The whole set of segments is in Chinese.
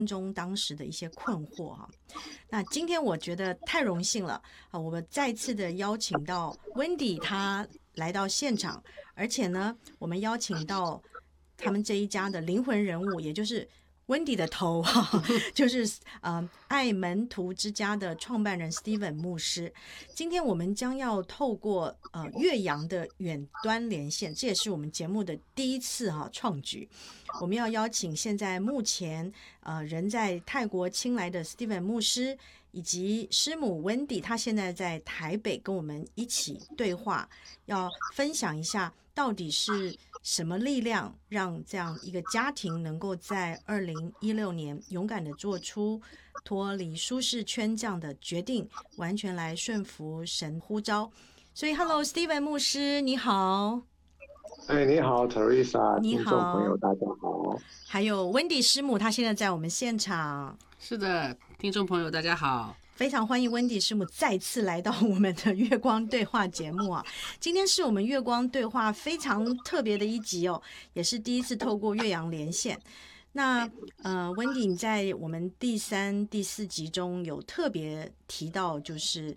中当时的一些困惑哈。那今天我觉得太荣幸了啊，我们再次的邀请到 Wendy 她来到现场，而且呢，我们邀请到他们这一家的灵魂人物，也就是温迪的头哈，就是爱门徒之家的创办人 Steven 牧师。今天我们将要透过岳阳的远端连线，这也是我们节目的第一次创举。我们要邀请现在目前人在泰国清莱的 Steven 牧师，以及师母 Wendy， 她现在在台北跟我们一起对话，要分享一下到底是什么力量让这样一个家庭能够在2016年勇敢的做出脱离舒适圈这样的决定，完全来顺服神呼召。所以 Hello Steven 牧师你好。 你好 Teresa， 你听众朋好。 友大家好。 还有 Wendy 师母，她现在在我们现场。 是的，听众朋友大家好， 非常欢迎 Wendy 师母再次来到我们的月光对话节目啊！今天是我们月光对话非常特别的一集哦，也是第一次透过岳阳连线。那Wendy 你在我们第3、第4集中有特别提到，就是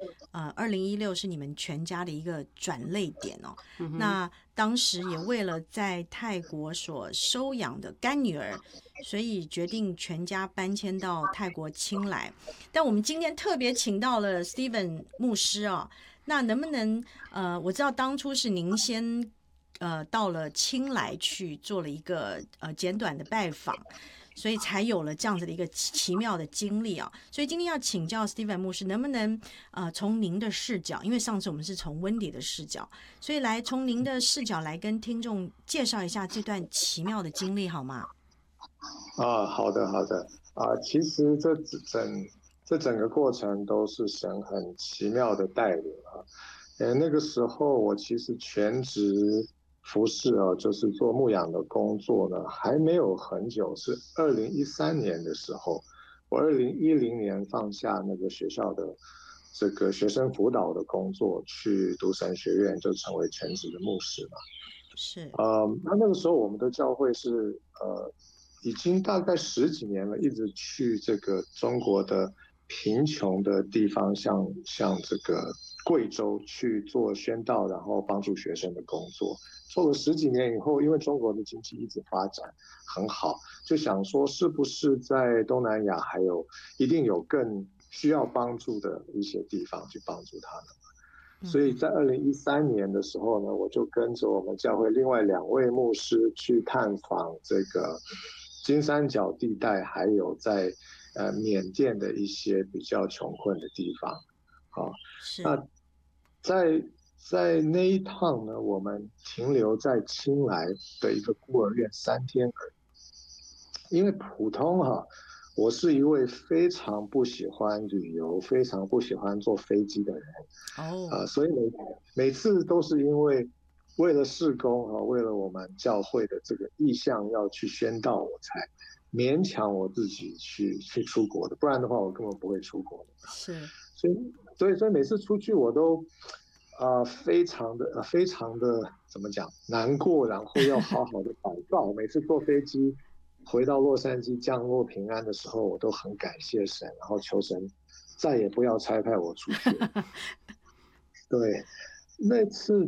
2016是你们全家的一个转捩点哦。那当时也为了在泰国所收养的干女儿，所以决定全家搬迁到泰国清莱。但我们今天特别请到了 Steven 牧师哦，那能不能我知道当初是您先到了清莱去做了一个简短的拜访，所以才有了这样子的一个奇妙的经历啊。所以今天要请教 Steven 牧师，能不能从您的视角，因为上次我们是从 Wendy 的视角，所以来从您的视角来跟听众介绍一下这段奇妙的经历好吗？ 好的其实这整个过程都是神很奇妙的带领啊。那个时候我其实全职服侍就是做牧养的工作呢，还没有很久，是2013年的时候，我2010年放下那个学校的这个学生辅导的工作，去读神学院，就成为全职的牧师嘛。 是。 那个时候我们的教会是已经大概10几年了，一直去这个中国的贫穷的地方，像这个贵州去做宣道，然后帮助学生的工作。做了10几年以后，因为中国的经济一直发展很好，就想说是不是在东南亚还有一定有更需要帮助的一些地方去帮助他们。所以在2013年的时候呢，我就跟着我们教会另外2位牧师去探访这个金三角地带，还有在缅甸的一些比较穷困的地方。那在那一趟呢，我们停留在清莱的一个孤儿院3天而已。因为普通我是一位非常不喜欢旅游、非常不喜欢坐飞机的人。所以每次都是因为了事工为了我们教会的这个意向要去宣道，我才勉强我自己去出国的，不然的话我根本不会出国的。 是。 所以每次出去我都非常的怎么讲难过，然后要好好的祷告。每次坐飞机回到洛杉矶降落平安的时候，我都很感谢神，然后求神再也不要差派我出去。对，那次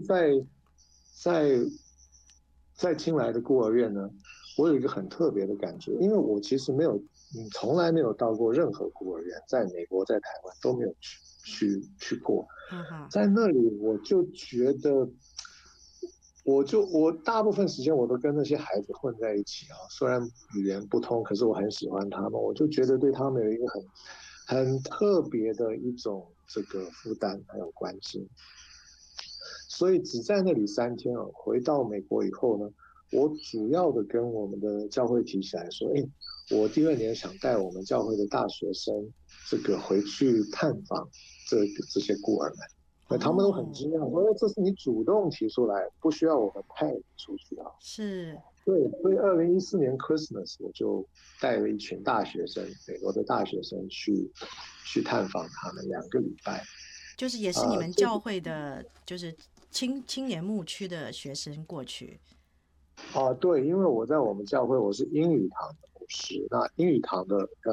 在清莱的孤儿院呢，我有一个很特别的感觉，因为我其实从来没有到过任何孤儿院，在美国在台湾都没有去过。在那里我就觉得我大部分时间我都跟那些孩子混在一起虽然语言不通，可是我很喜欢他们，我就觉得对他们有一个很特别的一种这个负担还有关心。所以只在那里3天回到美国以后呢，我主要的跟我们的教会提起来说，我第2年想带我们教会的大学生这个回去探访这些孤儿们。他们都很惊讶，说这是你主动提出来，不需要我们派出去是。 对，所以2014年 Christmas 我就带了一群大学生，美国的大学生去探访他们2个礼拜。 就是也是你们教会的就是青年牧区的学生过去。 对，因为我在我们教会我是英语堂的牧师，那英语堂的